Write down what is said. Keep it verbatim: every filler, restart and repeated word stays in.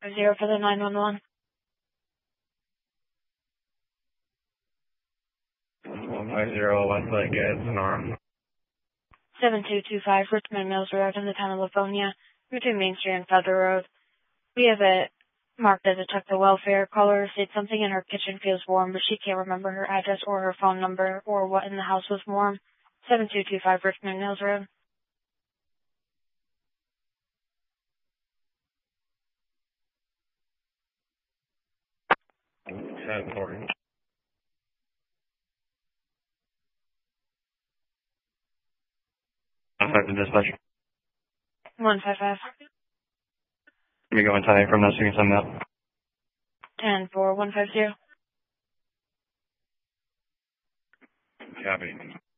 zero for the nine one one. one five zero, Westlake, it's an arm. seven two two five Richmond Mills Road in the town of Livonia, between Main Street and Feather Road. We have it marked as a check to welfare. Caller states something in her kitchen feels warm, but she can't remember her address or her phone number or what in the house was warm. seven two two five Richmond Mills Road. ten forty. I'm back to dispatch. one five five. Let me go and tell you from this, you can send that. ten four one five zero. Copy.